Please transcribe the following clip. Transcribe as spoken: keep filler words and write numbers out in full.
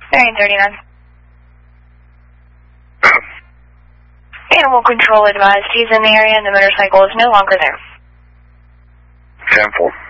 nine thirty-nine. Animal control advised. He's in the area and the motorcycle is no longer there. ten four.